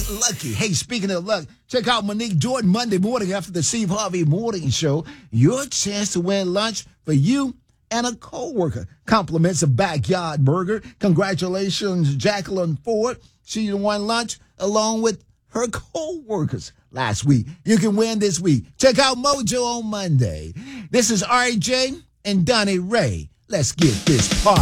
lucky. Hey, speaking of luck, check out Monique Jordan Monday morning after the Steve Harvey Morning Show. Your chance to win lunch for you and a co-worker. Compliments of Backyard Burger. Congratulations, Jacqueline Ford. She won lunch along with her co-workers last week. You can win this week. Check out Mojo on Monday. This is RJ and Donnie Ray. Let's get this party.